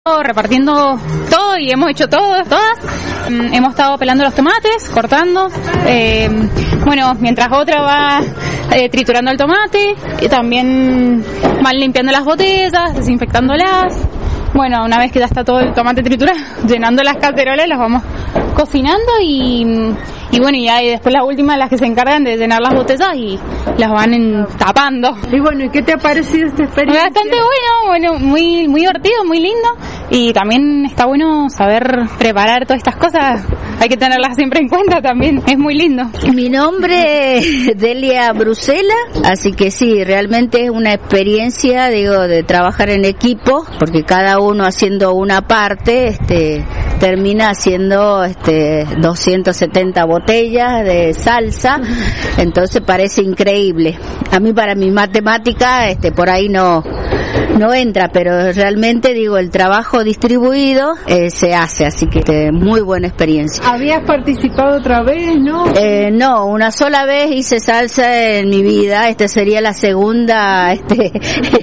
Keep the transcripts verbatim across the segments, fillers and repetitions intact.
repartiendo todo y hemos hecho todo, todas. Mm, hemos estado pelando los tomates, cortando. Eh, bueno, mientras otra va eh, triturando el tomate y también van limpiando las botellas, desinfectándolas. Bueno, una vez que ya está todo el tomate triturado, llenando las cacerolas, las vamos cocinando y, y bueno, y ya y después las últimas las que se encargan de llenar las botellas y las van en, tapando. Y bueno, ¿y qué te ha parecido esta experiencia? Bastante bueno, bueno, muy muy divertido, muy lindo y también está bueno saber preparar todas estas cosas. Hay que tenerlas siempre en cuenta también, es muy lindo. Mi nombre es Delia Brusela, así que sí, realmente es una experiencia, digo, de trabajar en equipo, porque cada uno haciendo una parte, este, termina haciendo este doscientas setenta botellas de salsa, entonces parece increíble. A mí para mi matemática, este, por ahí no no entra, pero realmente digo, el trabajo distribuido eh, se hace, así que este, muy buena experiencia. ¿Habías participado otra vez, no? Eh, no, una sola vez hice salsa en mi vida, esta sería la segunda, este,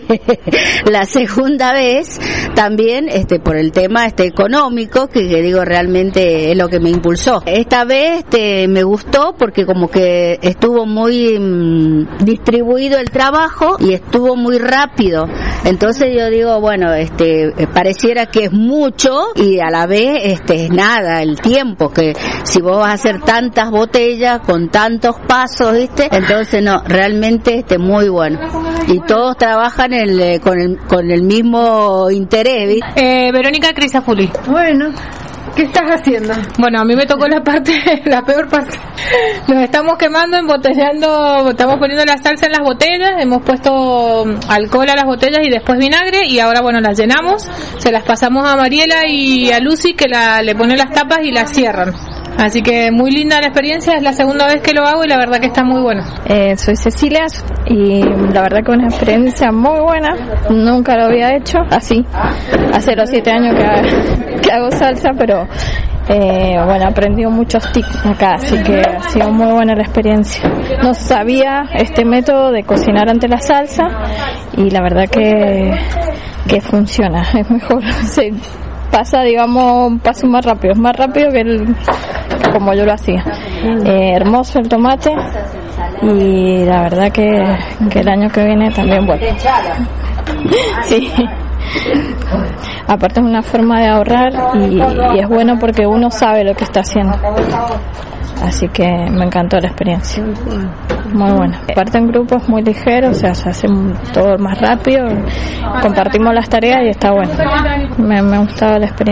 la segunda vez, también, este, por el tema, este, económico, que, que digo, realmente es lo que me impulsó. Esta vez, este, me gustó porque como que estuvo muy mmm, distribuido el trabajo y estuvo muy rápido. Entonces yo digo, bueno, este, pareciera que es mucho y a la vez, este, es nada, el tiempo, que si vos vas a hacer tantas botellas con tantos pasos, ¿viste? Entonces no, realmente, este, muy bueno. Y todos trabajan el, con el, con el mismo interés, ¿viste? Eh, Verónica Crisafuli. Bueno, ¿qué estás haciendo? Bueno, a mí me tocó la parte, la peor parte. Nos estamos quemando, embotellando, estamos poniendo la salsa en las botellas, hemos puesto alcohol a las botellas y después vinagre y ahora, bueno, las llenamos, se las pasamos a Mariela y a Lucy que la, le ponen las tapas y las cierran. Así que muy linda la experiencia, es la segunda vez que lo hago y la verdad que está muy bueno. Eh, soy Cecilia y la verdad que una experiencia muy buena, nunca lo había hecho así, hace los siete años que, que hago salsa, pero eh, bueno, he aprendido muchos tips acá, así que ha sido muy buena la experiencia. No sabía este método de cocinar ante la salsa y la verdad que, que funciona, es mejor, sí. Pasa, digamos, paso más rápido, es más rápido que el, como yo lo hacía. Eh, hermoso el tomate y la verdad que, que el año que viene también bueno. Sí. Aparte es una forma de ahorrar y, y es bueno porque uno sabe lo que está haciendo. Así que me encantó la experiencia. Muy buena. Aparte en grupos muy ligeros, o sea, se hace todo más rápido, compartimos las tareas y está bueno. Me, me ha gustado la experiencia.